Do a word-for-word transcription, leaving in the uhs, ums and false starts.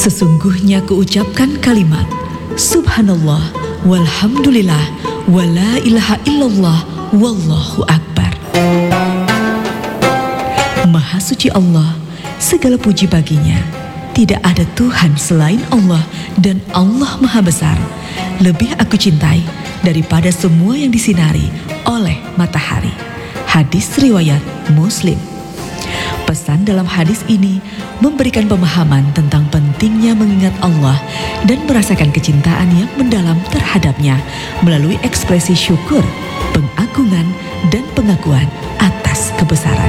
Sesungguhnya kuucapkan kalimat Subhanallah, walhamdulillah, wala ilaha illallah, wallahu akbar. Maha suci Allah, segala puji baginya. Tidak ada Tuhan selain Allah, dan Allah Maha Besar. Lebih aku cintai daripada semua yang disinari oleh matahari. Hadis riwayat Muslim. Pesan dalam hadis ini memberikan pemahaman tentang pentingnya mengingat Allah dan merasakan kecintaan yang mendalam terhadapnya melalui ekspresi syukur, pengagungan, dan pengakuan atas kebesaran.